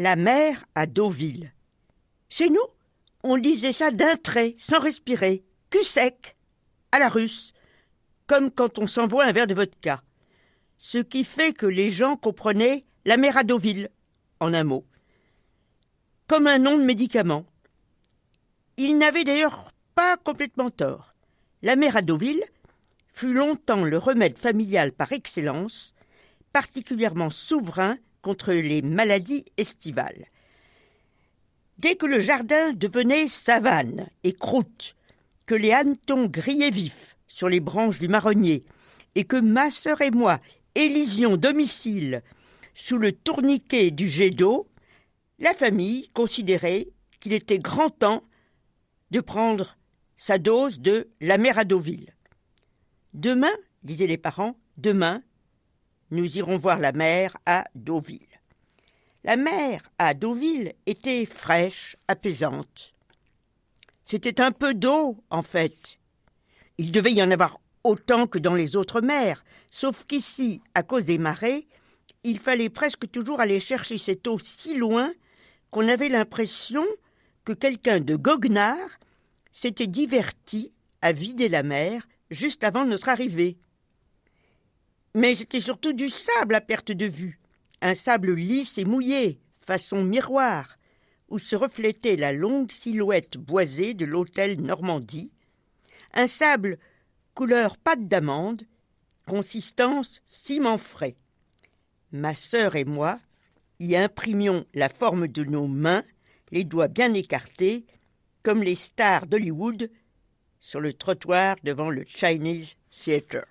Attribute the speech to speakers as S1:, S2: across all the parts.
S1: La mer à Deauville. Chez nous, on disait ça d'un trait, sans respirer, cul sec, à la russe, comme quand on s'envoie un verre de vodka. Ce qui fait que les gens comprenaient la mer à Deauville, en un mot, comme un nom de médicament. Ils n'avaient d'ailleurs pas complètement tort. La mer à Deauville fut longtemps le remède familial par excellence, particulièrement souverain contre les maladies estivales. Dès que le jardin devenait savane et croûte, que les hannetons grillaient vifs sur les branches du marronnier et que ma sœur et moi élisions domicile sous le tourniquet du jet d'eau, la famille considérait qu'il était grand temps de prendre sa dose de la mer à Deauville. Demain, disaient les parents, demain, nous irons voir la mer à Deauville. La mer à Deauville était fraîche, apaisante. C'était un peu d'eau, en fait. Il devait y en avoir autant que dans les autres mers, sauf qu'ici, à cause des marées, il fallait presque toujours aller chercher cette eau si loin qu'on avait l'impression que quelqu'un de goguenard s'était diverti à vider la mer juste avant notre arrivée. Mais c'était surtout du sable à perte de vue, un sable lisse et mouillé, façon miroir, où se reflétait la longue silhouette boisée de l'hôtel Normandie, un sable couleur pâte d'amande, consistance ciment frais. Ma sœur et moi y imprimions la forme de nos mains, les doigts bien écartés, comme les stars d'Hollywood sur le trottoir devant le Chinese Theatre.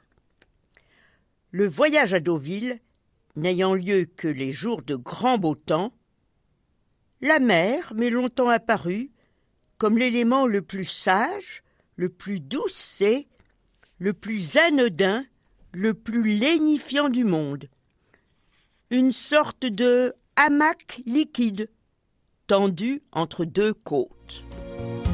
S1: Le voyage à Deauville n'ayant lieu que les jours de grand beau temps, la mer m'est longtemps apparue comme l'élément le plus sage, le plus doucet, le plus anodin, le plus lénifiant du monde. Une sorte de hamac liquide tendu entre deux côtes.